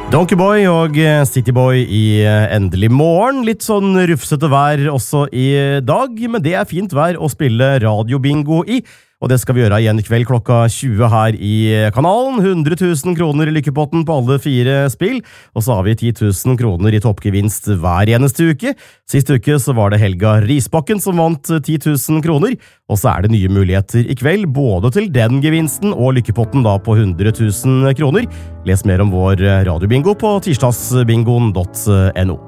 Donkeyboy og Cityboy i endelig morgen. Litt sånn rufsete vær også i dag, men det er fint vær å spille radiobingo i. Og det skal vi gjøre igjen i kveld klokka 20 her i kanalen. 100 000 kroner i lykkepotten på alle 4 spill. Og så har vi 10 000 kroner i toppgevinst hver eneste uke. Sist uke så var det Helga Risbakken som vant 10 000 kroner. Og så er det nye muligheter i kveld, både til den gevinsten og lykkepotten da på 100 000 kroner. Les mer om vår radiobingo på tirsdagsbingoen.no.